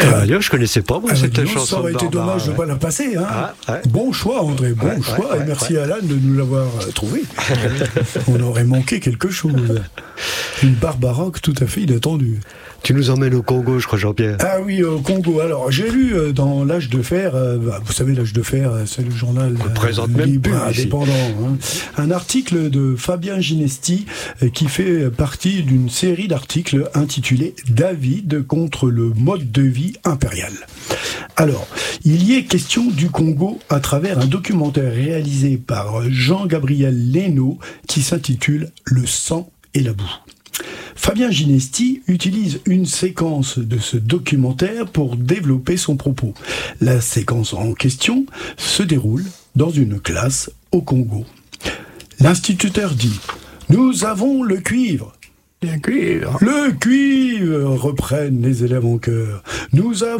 Caraglio, je connaissais pas, moi, cette chanson. Ça aurait été dommage de ne pas la passer. Hein. Ah, ouais. Bon choix, André, bon choix. Et merci Alan de nous l'avoir trouvé. On aurait manqué quelque chose. Une barre baroque tout à fait inattendue. Tu nous emmènes au Congo, je crois, Jean-Pierre. Ah oui, au Congo. Alors, j'ai lu dans l'Âge de Fer, vous savez, l'Âge de Fer, c'est le journal libre, indépendant, hein, un article de Fabien Ginesti qui fait partie d'une série d'articles intitulée « David contre le mode de vie impérial ». Alors, il y est question du Congo à travers un documentaire réalisé par Jean-Gabriel Leno qui s'intitule « Le sang et la boue ». Fabien Ginesti utilise une séquence de ce documentaire pour développer son propos. La séquence en question se déroule dans une classe au Congo. L'instituteur dit « Nous avons le cuivre ». Le cuivre. Le cuivre, reprennent les élèves en chœur. Nous avons